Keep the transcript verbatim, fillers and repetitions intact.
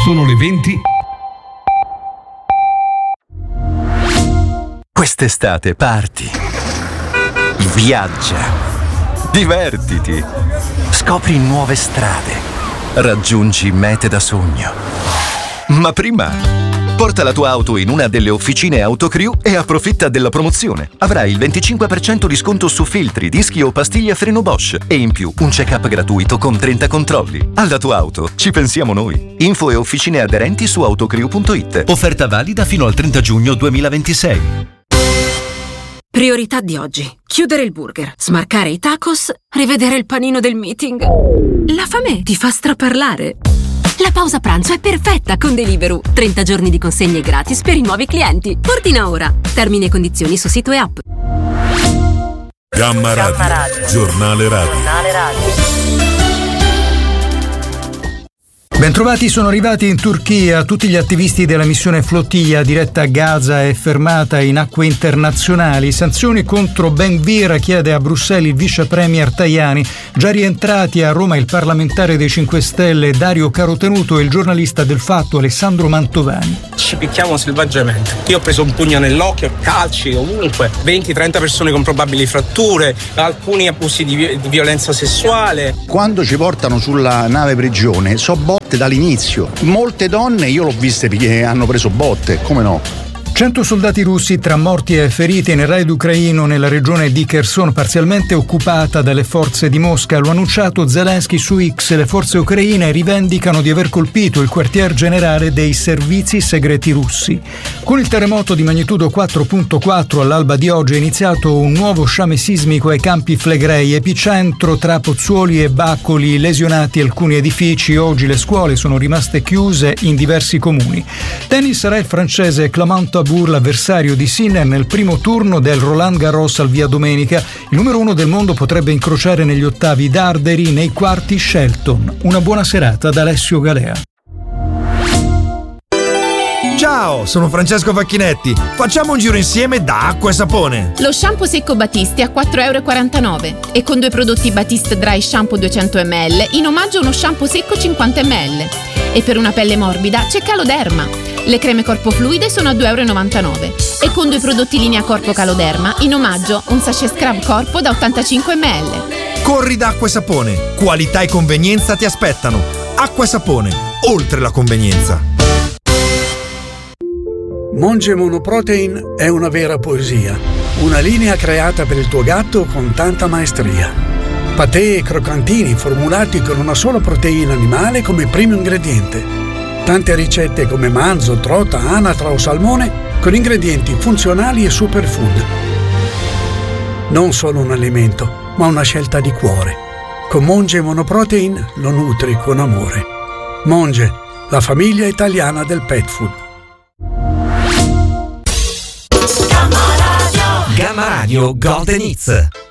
Sono le venti. Quest'estate parti, viaggia, divertiti, scopri nuove strade, raggiungi mete da sogno. Ma prima, porta la tua auto in una delle officine Autocrew e approfitta della promozione. Avrai il venticinque per cento di sconto su filtri, dischi o pastiglie a freno Bosch e in più un check-up gratuito con trenta controlli. Alla tua auto ci pensiamo noi. Info e officine aderenti su autocrew punto it. Offerta valida fino al trenta giugno duemilaventisei. Priorità di oggi: chiudere il burger, smarcare i tacos, rivedere il panino del meeting. La fame ti fa straparlare. La pausa pranzo è perfetta con Deliveroo. trenta giorni di consegne gratis per i nuovi clienti. Ordina ora. Termini e condizioni su sito e app. Gamma Radio, Gamma Radio. Giornale Radio. Giornale Radio. Bentrovati, sono arrivati in Turchia tutti gli attivisti della missione Flotilla diretta a Gaza e fermata in acque internazionali. Sanzioni contro Ben Gvir, chiede a Bruxelles il vice premier Tajani. Già rientrati a Roma il parlamentare dei cinque Stelle Dario Carotenuto e il giornalista del Fatto Alessandro Mantovani. Ci picchiamo selvaggiamente. Io ho preso un pugno nell'occhio, calci ovunque, venti trenta persone con probabili fratture, alcuni abusi di, vi- di violenza sessuale. Quando ci portano sulla nave prigione so botte dall'inizio. Molte donne io l'ho viste che hanno preso botte, come no? cento soldati russi tra morti e feriti nel raid ucraino nella regione di Kherson, parzialmente occupata dalle forze di Mosca. Lo ha annunciato Zelensky su X. Le forze ucraine rivendicano di aver colpito il quartier generale dei servizi segreti russi. Con il terremoto di magnitudo quattro virgola quattro all'alba di oggi è iniziato un nuovo sciame sismico ai Campi Flegrei, epicentro tra Pozzuoli e Baccoli, lesionati alcuni edifici. Oggi le scuole sono rimaste chiuse in diversi comuni. Tennis, sarà il francese Clément l'avversario di Sinner nel primo turno del Roland Garros al via domenica. Il numero uno del mondo potrebbe incrociare negli ottavi Darderi, nei quarti Shelton. Una buona serata da Alessio Galea. Ciao, sono Francesco Facchinetti. Facciamo un giro insieme da Acqua e Sapone. Lo shampoo secco Batiste a quattro virgola quarantanove euro e con due prodotti Batiste Dry Shampoo duecento millilitri in omaggio a uno shampoo secco cinquanta millilitri. E per una pelle morbida c'è Caloderma. Le creme corpo fluide sono a due virgola novantanove euro e con due prodotti linea corpo Caloderma in omaggio un sachet scrub corpo da ottantacinque millilitri. Corri da Acqua e Sapone. Qualità e convenienza ti aspettano. Acqua e Sapone, oltre la convenienza. Monge Monoprotein è una vera poesia, una linea creata per il tuo gatto con tanta maestria. Patè e croccantini formulati con una sola proteina animale come primo ingrediente. Tante ricette come manzo, trota, anatra o salmone con ingredienti funzionali e superfood. Non solo un alimento, ma una scelta di cuore. Con Monge Monoprotein lo nutri con amore. Monge, la famiglia italiana del pet food. Gamma Radio Golden Hits.